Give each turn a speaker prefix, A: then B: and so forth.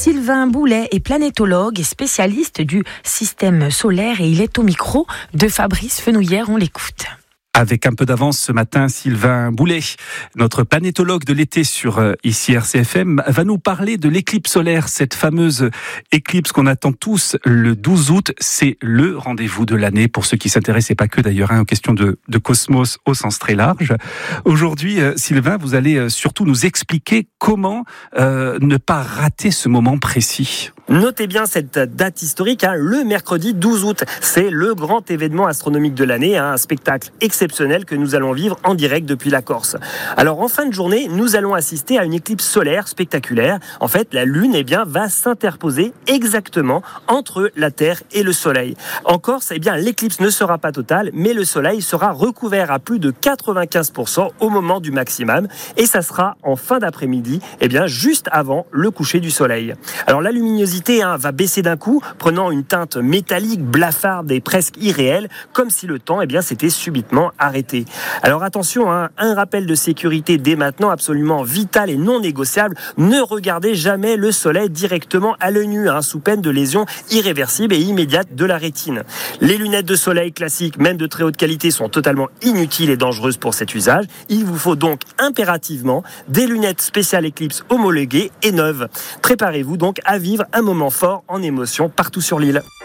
A: Sylvain Boulet est planétologue et spécialiste du système solaire et il est au micro de Fabrice Fenouillère. On l'écoute.
B: Avec un peu d'avance ce matin, Sylvain Boulet, notre planétologue de l'été sur ici RCFM, va nous parler de l'éclipse solaire, cette fameuse éclipse qu'on attend tous le 12 août. C'est le rendez-vous de l'année pour ceux qui s'intéressent, et pas que d'ailleurs, aux questions de cosmos au sens très large. Aujourd'hui, Sylvain, vous allez surtout nous expliquer comment ne pas rater ce moment précis.
C: Notez bien cette date historique, le mercredi 12 août. C'est le grand événement astronomique de l'année, un spectacle exceptionnel que nous allons vivre en direct depuis la Corse. Alors en fin de journée, nous allons assister à une éclipse solaire spectaculaire. En fait, la Lune va s'interposer exactement entre la Terre et le Soleil. En Corse, l'éclipse ne sera pas totale, mais le Soleil sera recouvert à plus de 95% au moment du maximum. Et ça sera en fin d'après-midi, juste avant le coucher du Soleil. Alors la luminosité va baisser d'un coup, prenant une teinte métallique, blafarde et presque irréelle, comme si le temps s'était subitement arrêté. Alors attention, un rappel de sécurité dès maintenant, absolument vital et non négociable, ne regardez jamais le soleil directement à l'œil nu, sous peine de lésions irréversibles et immédiates de la rétine. Les lunettes de soleil classiques, même de très haute qualité, sont totalement inutiles et dangereuses pour cet usage. Il vous faut donc impérativement des lunettes spéciales éclipse homologuées et neuves. Préparez-vous donc à vivre un moment fort en émotion partout sur l'île.